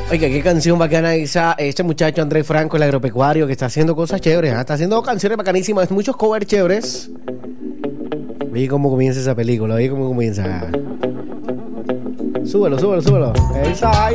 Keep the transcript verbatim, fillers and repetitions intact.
Oiga, qué canción bacana esa, este muchacho Andrés Franco, el agropecuario, que está haciendo cosas chéveres, ¿eh? Está haciendo canciones bacanísimas, muchos covers chéveres. Vi cómo comienza esa película, vi cómo comienza. Súbelo, súbelo, súbelo. Esa ahí.